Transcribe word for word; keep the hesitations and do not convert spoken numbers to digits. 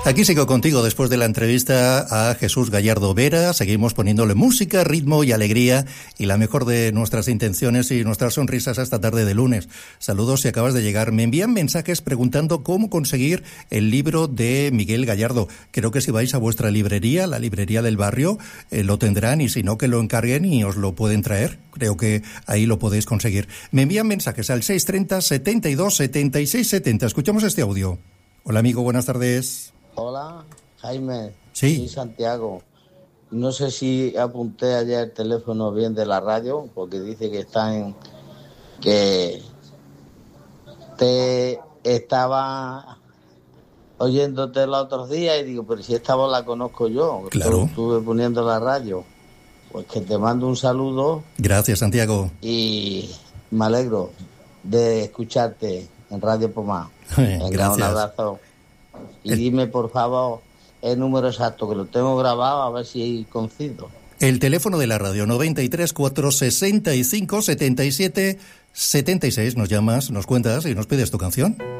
Aquí sigo contigo después de la entrevista a Jesús Gallardo Vera. Seguimos poniéndole música, ritmo y alegría y la mejor de nuestras intenciones y nuestras sonrisas a esta tarde de lunes. Saludos si acabas de llegar. Me envían mensajes preguntando cómo conseguir el libro de Miguel Gallardo. Creo que si vais a vuestra librería, la librería del barrio, eh, lo tendrán, y si no, que lo encarguen y os lo pueden traer. Creo que ahí lo podéis conseguir. Me envían mensajes al seis treinta, setenta y dos, setenta y seis, setenta. Escuchamos este audio. Hola amigo, buenas tardes. Hola, Jaime. Sí. Soy Santiago. No sé si apunté ayer el teléfono bien de la radio, porque dice que está en... que te estaba oyéndote los otros días y digo, pero si esta voz la conozco yo. Claro. Estuve poniendo la radio. Pues que te mando un saludo. Gracias, Santiago. Y me alegro de escucharte en Radio Pomar. Venga, gracias. Un abrazo. Y el... dime, por favor, el número exacto, que lo tengo grabado, a ver si coincido. El teléfono de la radio, noventa y tres, cuatrocientos sesenta y cinco, setenta y siete, setenta y seis. Nos llamas, nos cuentas y nos pides tu canción.